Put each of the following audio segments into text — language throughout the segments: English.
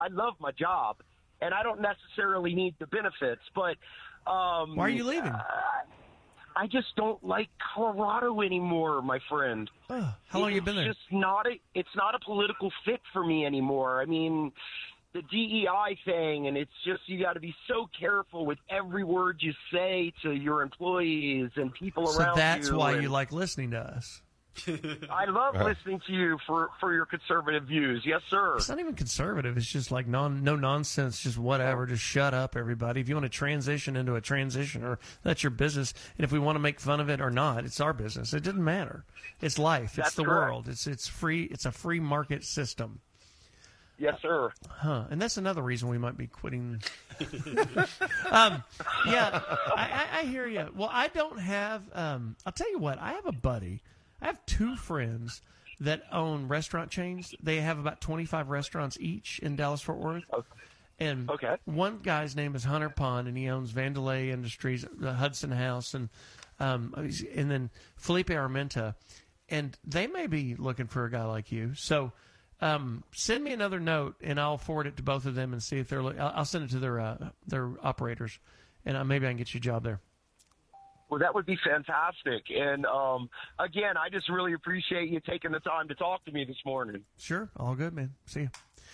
I love my job, and I don't necessarily need the benefits. But why are you leaving? I just don't like Colorado anymore, my friend. How long have you been there? It's not a political fit for me anymore. I mean, the DEI thing, and it's just you got to be so careful with every word you say to your employees and people around you. So that's why you like listening to us. I love listening to you for your conservative views. Yes, sir. It's not even conservative. It's just like no nonsense, just whatever. Just shut up, everybody. If you want to transition into a transitioner, that's your business. And if we want to make fun of it or not, it's our business. It doesn't matter. It's life. It's the world. It's free. It's a free market system. Yes, sir. And that's another reason we might be quitting. Yeah, I hear you. Well, I don't have. I'll tell you what. I have a buddy. I have two friends that own restaurant chains. They have about 25 restaurants each in Dallas-Fort Worth. And one guy's name is Hunter Pond, and he owns Vandelay Industries, the Hudson House, and then Felipe Armenta. And they may be looking for a guy like you. So send me another note, and I'll forward it to both of them and see if they're. I'll send it to their operators, and maybe I can get you a job there. Well, that would be fantastic. And, again, I just really appreciate you taking the time to talk to me this morning. Sure. All good, man. See you.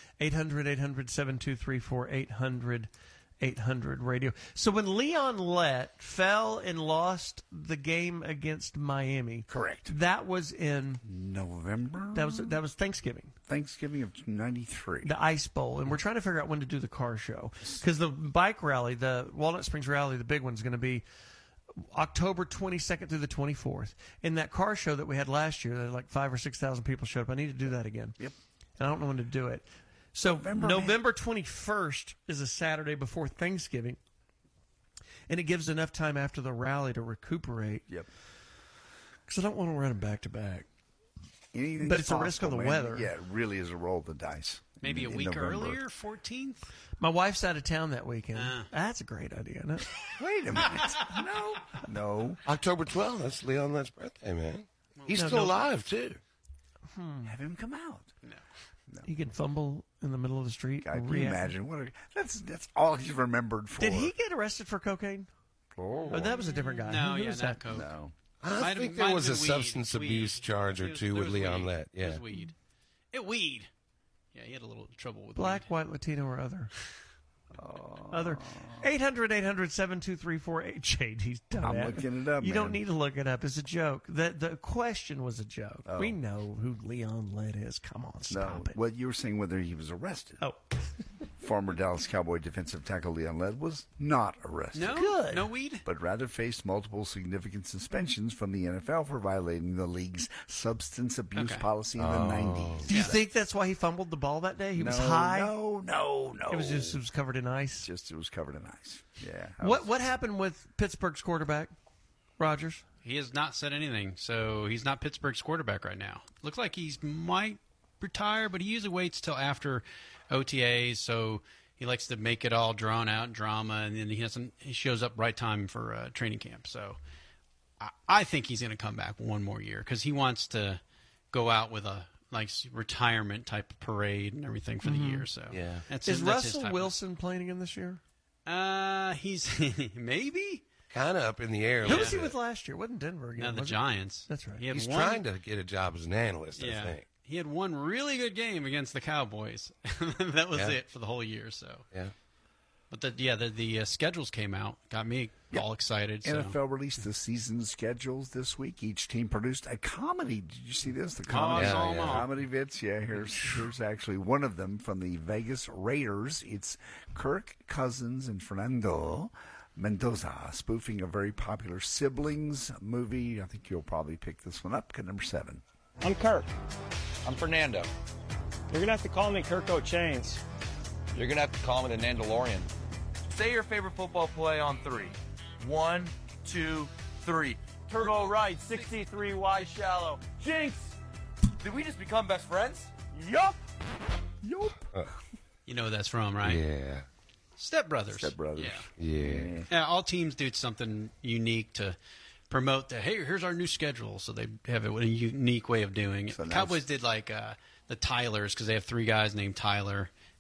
800-800-7234, 800-800-radio. So when Leon Lett fell and lost the game against Miami. Correct. That was in November? That was Thanksgiving. Thanksgiving of 93. The Ice Bowl. And we're trying to figure out when to do the car show. Because the bike rally, the Walnut Springs rally, the big one's going to be October 22nd through the 24th. In that car show that we had last year, there like 5,000 or 6,000 people showed up. I need to do that again. Yep. And I don't know when to do it. So November 21st is a Saturday before Thanksgiving. And it gives enough time after the rally to recuperate. Yep. Because I don't want to run them back to back. Anything's but it's a risk of the weather. Yeah, it really is a roll of the dice. Maybe a week earlier, 14th? My wife's out of town that weekend. That's a great idea, isn't it? Wait a minute. No. October 12th, that's Leon Lett's birthday, man. He's still alive, too. Have him come out. No. He can fumble in the middle of the street. God, can you imagine? That's all he's remembered for. Did he get arrested for cocaine? Oh, that was a different guy. No, Who was not that? coke. No. I think there was a substance abuse charge or two with Leon Lett. Yeah. It was weed. Weed. Yeah, he had a little trouble with black, weed. white, Latino, or other. Other 800-800-7234. Jade, he's done. I'm looking it up. You don't need to look it up. It's a joke. The question was a joke. We know who Leon Lett is. Come on, stop it. What you were saying, whether he was arrested. Oh. Former Dallas Cowboy defensive tackle Leon Lett was not arrested. No? Good. No weed? But rather faced multiple significant suspensions from the NFL for violating the league's substance abuse policy in the 90s. Do you think that's why he fumbled the ball that day? He was high? No. It was covered in ice? It was covered in ice. Yeah. What happened with Pittsburgh's quarterback, Rodgers? He has not said anything, so he's not Pittsburgh's quarterback right now. Looks like he might retire, but he usually waits till after OTAs, so he likes to make it all drawn out drama, and then he shows up right time for training camp. So I think he's going to come back one more year because he wants to go out with a retirement type of parade and everything for the year. So is Russell Wilson playing again this year? He's maybe kind of up in the air. Who was he with last year? Wasn't Denver again? No, the Giants. That's right. He's trying to get a job as an analyst, I think. He had one really good game against the Cowboys. That was it for the whole year. So but the schedules came out, got me all excited. So. NFL released the season schedules this week. Each team produced a comedy. Did you see this? The comedy, comedy bits. Yeah, here's actually one of them from the Vegas Raiders. It's Kirk Cousins and Fernando Mendoza spoofing a very popular siblings movie. I think you'll probably pick this one up. Number 7. I'm Kirk. I'm Fernando. You're going to have to call me Kirk O'Chains. You're going to have to call me the Nandalorian. Say your favorite football play on 3. 1, 2, 3. Turbo right, 63 wide shallow. Jinx! Did we just become best friends? Yup! You know who that's from, right? Yeah. Step Brothers. Yeah. All teams do something unique to promote that, hey, here's our new schedule. So they have a unique way of doing it. So Cowboys did the Tylers because they have 3 guys named Tyler.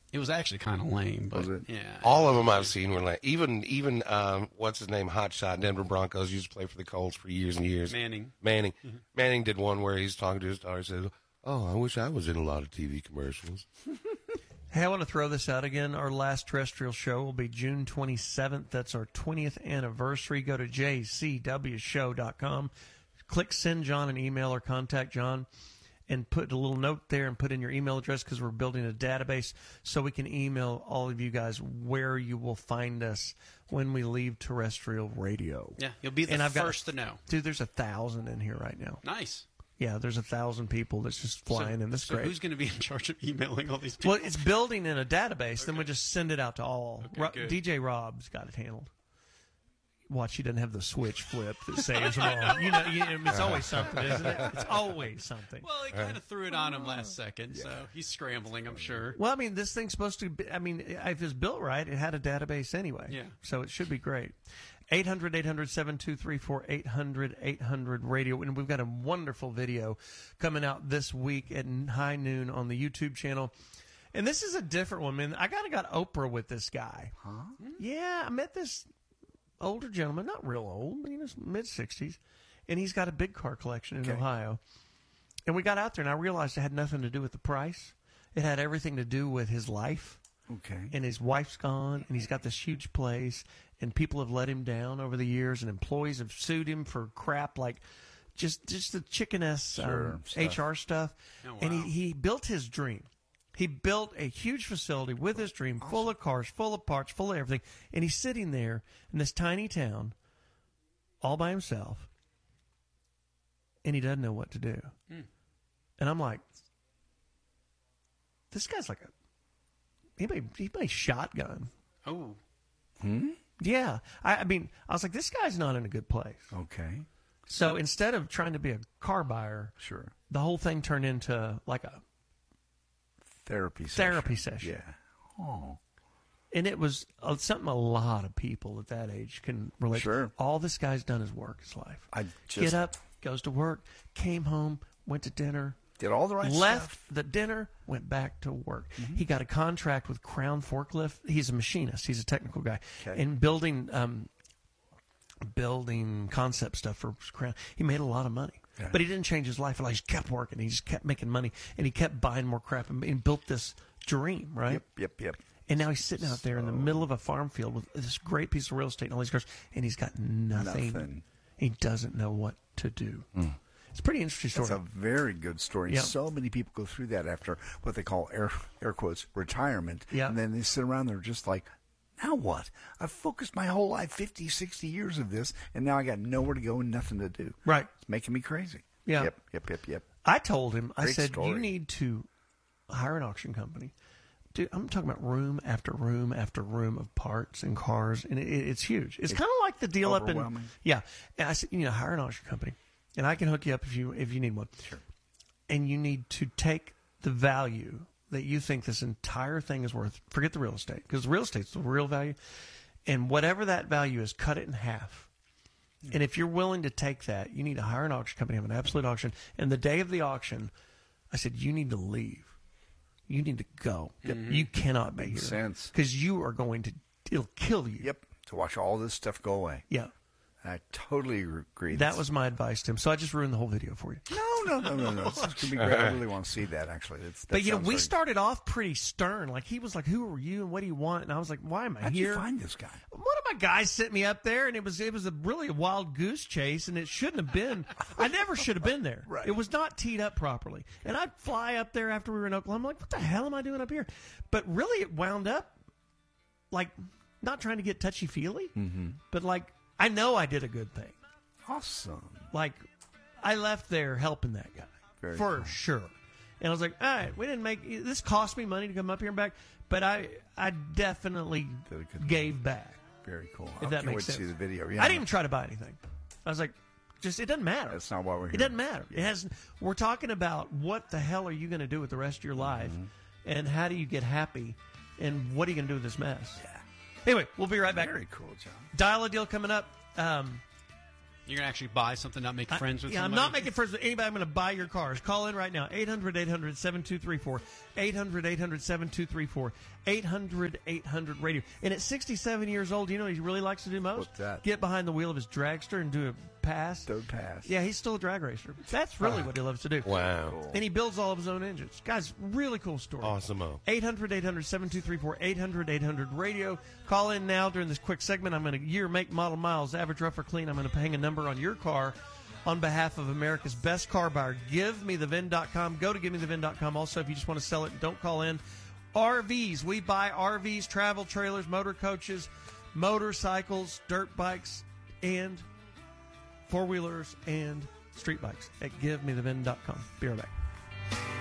It was actually kind of lame, but Was it? yeah. All of them I've seen were like even what's his name, Hotshot, Denver Broncos, used to play for the Colts for years and years. Manning. Manning did one where he's talking to his daughter, says, "Oh, I wish I was in a lot of TV commercials." Hey, I want to throw this out again. Our last terrestrial show will be June 27th. That's our 20th anniversary. Go to jcwshow.com. Click send John an email or contact John and put a little note there and put in your email address because we're building a database so we can email all of you guys where you will find us when we leave terrestrial radio. Yeah, you'll be the first to know. Dude, there's 1,000 in here right now. Nice. Yeah, there's 1,000 people that's just flying in. That's so great. Who's going to be in charge of emailing all these people? Well, it's building in a database. Then we just send it out to all. Okay, good. DJ Rob's got it handled. Watch, he doesn't have the switch flip that saves them all. It's always something, isn't it? It's always something. Well, he kind of threw it on him last second, so he's scrambling, I'm sure. Well, I mean, this thing's supposed to be, if it's built right, it had a database anyway. Yeah. So it should be great. 800-800-7234, 800-800-radio. And we've got a wonderful video coming out this week at high noon on the YouTube channel. And this is a different one, man. I kind of got Oprah with this guy. Huh? Yeah, I met this older gentleman, not real old, mid-60s. And he's got a big car collection in Ohio. And we got out there, and I realized it had nothing to do with the price. It had everything to do with his life. Okay. And his wife's gone, and he's got this huge place, and people have let him down over the years, and employees have sued him for crap like just the chicken-ass HR stuff. Oh, wow. And he built his dream. He built a huge facility with his dream, full of cars, full of parts, full of everything, and he's sitting there in this tiny town all by himself, and he doesn't know what to do. And I'm like, this guy's like he may shotgun. Oh. Yeah. I mean, I was like, this guy's not in a good place. Okay. So instead of trying to be a car buyer, Sure. the whole thing turned into like a Therapy session. Yeah. Oh. And it was something a lot of people at that age can relate to. Sure. All this guy's done is work his life. Get up, goes to work, came home, went to dinner. Did all the right left stuff. the dinner, went back to work. He got a contract with Crown Forklift. He's a machinist. He's a technical guy. Okay. And building concept stuff for Crown. He made a lot of money. Okay. But he didn't change his life. He just kept working. He just kept making money. And he kept buying more crap and built this dream, right? Yep. And now he's sitting out there in the middle of a farm field with this great piece of real estate and all these cars, and he's got nothing. He doesn't know what to do. It's a pretty interesting story. It's a very good story. Yep. So many people go through that after what they call air quotes retirement. Yep. And then they sit around there just like, now what? I've focused my whole life, 50, 60 years of this, and now I got nowhere to go and nothing to do. Right. It's making me crazy. Yeah. Yep. I told him, I Great said, story. you need to hire an auction company. Dude, I'm talking about room after room after room of parts and cars, and it's huge. It's kind of like the deal up in overwhelming. And I said, hire an auction company, and I can hook you up if you need one. Sure. And you need to take the value that you think this entire thing is worth. Forget the real estate, because real estate's the real value, and whatever that value is, cut it in half. And if you're willing to take that, you need to hire an auction company, have an absolute auction. And the day of the auction, I said, you need to leave. You need to go. You cannot be here. Makes sense. Because you are it'll kill you. Yep. To watch all this stuff go away. Yeah. I totally agree. That was my advice to him. So I just ruined the whole video for you. No. This is going to be great. I really want to see that, actually. But, we started off pretty stern. Like, he was like, who are you and what do you want? And I was like, why am I How'd here? you find this guy? One of my guys sent me up there, and it was really a wild goose chase, and it shouldn't have been. I never should have been there. Right. It was not teed up properly. And I'd fly up there after we were in Oklahoma. I'm like, what the hell am I doing up here? But really, it wound up, like, not trying to get touchy-feely, but, like, I know I did a good thing. Awesome. Like, I left there helping that guy. Very for cool. sure. And I was like, all right, we didn't make this cost me money to come up here and back, but I definitely gave back. Very cool. If that makes sense. To see the video. Yeah, I didn't even try to buy anything. I was like, it doesn't matter. That's not why we're here. It doesn't matter. It has. We're talking about what the hell are you going to do with the rest of your life, and how do you get happy, and what are you going to do with this mess? Yeah. Anyway, we'll be right back. Very cool, John. Dial a deal coming up. You're going to actually buy something, not make friends with somebody? somebody? I'm not making friends with anybody. I'm going to buy your cars. Call in right now. 800-800-7234. 800-800-7234. 800-800-radio. And at 67 years old, you know what he really likes to do most? What's that? Get behind the wheel of his dragster and do a pass. Don't pass. Yeah, he's still a drag racer. That's really what he loves to do. Wow. Cool. And he builds all of his own engines. Guys, really cool story. Awesome-o. 800-800-7234. 800-800-radio. Call in now during this quick segment. I'm going to year, make, model, miles, average, rough, or clean. I'm going to hang a number on your car on behalf of America's best car buyer. GiveMeTheVin.com. Go to GiveMeTheVin.com. Also, if you just want to sell it, don't call in. RVs. We buy RVs, travel trailers, motor coaches, motorcycles, dirt bikes, and four-wheelers and street bikes at GiveMeTheVin.com. Be right back.